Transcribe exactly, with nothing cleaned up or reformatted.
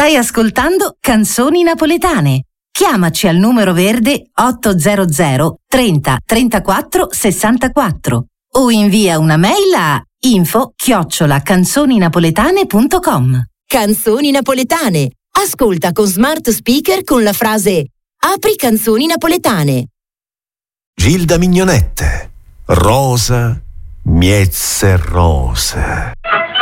Stai ascoltando Canzoni Napoletane. Chiamaci al numero verde ottocento trenta trentaquattro sessantaquattro o invia una mail a info chiocciola canzoninapoletane punto com. Canzoni Napoletane. Ascolta con smart speaker con la frase "Apri Canzoni Napoletane". Gilda Mignonette. Rosa, miezze rose.